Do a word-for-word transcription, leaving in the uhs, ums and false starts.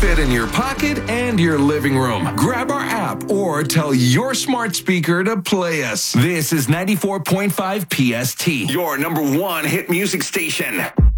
fit in your pocket and your living room. Grab our app or tell your smart speaker to play us. This is ninety-four point five P S T, your number one hit music station.